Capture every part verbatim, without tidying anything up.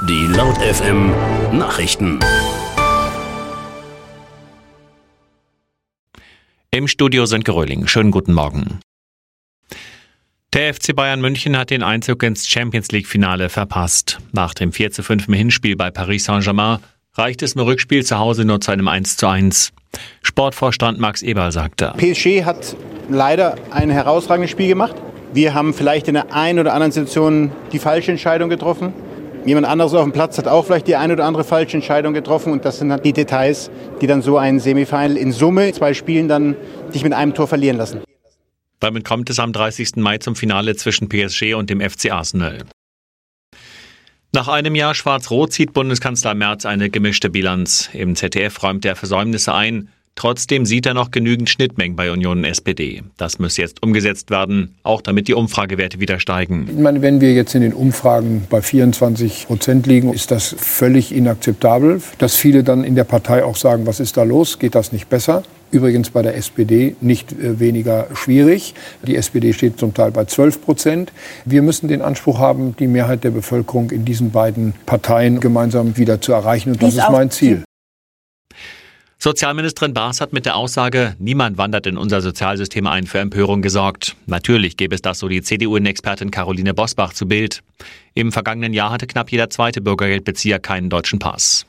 Die Laut F M Nachrichten. Im Studio sind Geröhling. Schönen guten Morgen. Der F C Bayern München hat den Einzug ins Champions-League-Finale verpasst. Nach dem vier zu fünf im Hinspiel bei Paris Saint-Germain reicht es im Rückspiel zu Hause nur zu einem eins zu eins. Sportvorstand Max Eberl sagte: P S G hat leider ein herausragendes Spiel gemacht. Wir haben vielleicht in der einen oder anderen Situation die falsche Entscheidung getroffen. Jemand anderes auf dem Platz hat auch vielleicht die eine oder andere falsche Entscheidung getroffen. Und das sind dann die Details, die dann so ein Semifinal in Summe, zwei Spielen, dann dich mit einem Tor verlieren lassen. Damit kommt es am dreißigsten Mai zum Finale zwischen P S G und dem F C Arsenal. Nach einem Jahr Schwarz-Rot zieht Bundeskanzler Merz eine gemischte Bilanz. Im Z D F räumt er Versäumnisse ein. Trotzdem sieht er noch genügend Schnittmengen bei Union und S P D. Das müsse jetzt umgesetzt werden, auch damit die Umfragewerte wieder steigen. Ich meine, wenn wir jetzt in den Umfragen bei vierundzwanzig Prozent liegen, ist das völlig inakzeptabel. Dass viele dann in der Partei auch sagen, was ist da los, geht das nicht besser? Übrigens bei der S P D nicht äh, weniger schwierig. Die S P D steht zum Teil bei zwölf Prozent. Wir müssen den Anspruch haben, die Mehrheit der Bevölkerung in diesen beiden Parteien gemeinsam wieder zu erreichen. Und das ist mein Ziel. Sozialministerin Baas hat mit der Aussage, niemand wandert in unser Sozialsystem ein, für Empörung gesorgt. Natürlich gäbe es das, so die C D U-Expertin Caroline Bosbach zu Bild. Im vergangenen Jahr hatte knapp jeder zweite Bürgergeldbezieher keinen deutschen Pass.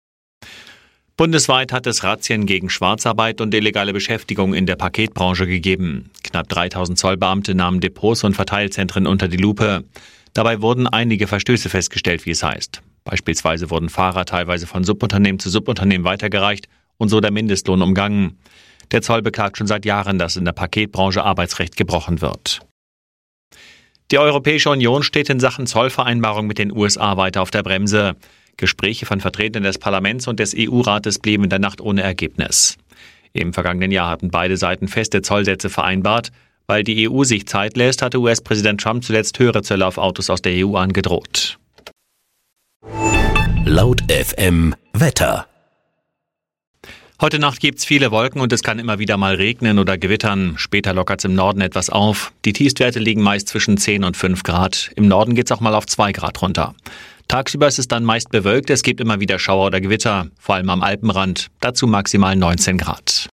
Bundesweit hat es Razzien gegen Schwarzarbeit und illegale Beschäftigung in der Paketbranche gegeben. Knapp dreitausend Zollbeamte nahmen Depots und Verteilzentren unter die Lupe. Dabei wurden einige Verstöße festgestellt, wie es heißt. Beispielsweise wurden Fahrer teilweise von Subunternehmen zu Subunternehmen weitergereicht und so der Mindestlohn umgangen. Der Zoll beklagt schon seit Jahren, dass in der Paketbranche Arbeitsrecht gebrochen wird. Die Europäische Union steht in Sachen Zollvereinbarung mit den U S A weiter auf der Bremse. Gespräche von Vertretern des Parlaments und des E U-Rates blieben in der Nacht ohne Ergebnis. Im vergangenen Jahr hatten beide Seiten feste Zollsätze vereinbart. Weil die E U sich Zeit lässt, hatte U S-Präsident Trump zuletzt höhere Zölle auf Autos aus der E U angedroht. Laut F M Wetter. Heute Nacht gibt's viele Wolken und es kann immer wieder mal regnen oder gewittern. Später lockert's im Norden etwas auf. Die Tiefstwerte liegen meist zwischen zehn und fünf Grad. Im Norden geht's auch mal auf zwei Grad runter. Tagsüber ist es dann meist bewölkt. Es gibt immer wieder Schauer oder Gewitter, vor allem am Alpenrand. Dazu maximal neunzehn Grad.